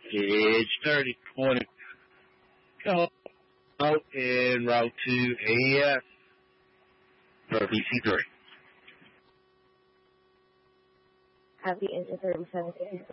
Edge 30, corner. Go out en route to AES for PC3. Have the engine 37